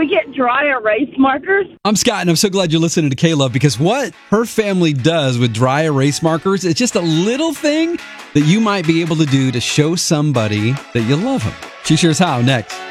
we get dry erase markers? I'm Scott, and I'm so glad you're listening to K-Love, because what her family does with dry erase markers, it's just a little thing that you might be able to do to show somebody that you love them. She shares how next.